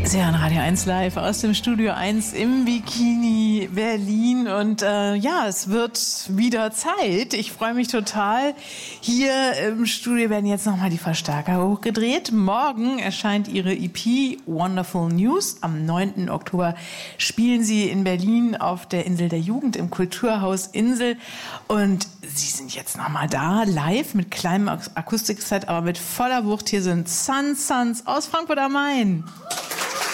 Sie hören Radio 1 live aus dem Studio 1 im Bikini Berlin und es wird wieder Zeit. Ich freue mich total. Hier im Studio werden jetzt nochmal die Verstärker hochgedreht. Morgen erscheint Ihre EP Wonderful News. Am 9. Oktober spielen Sie in Berlin auf der Insel der Jugend im Kulturhaus Insel und Sie sind jetzt nochmal da, live mit kleinem Akustikset, aber mit voller Wucht. Hier sind Sons aus Frankfurt am Main.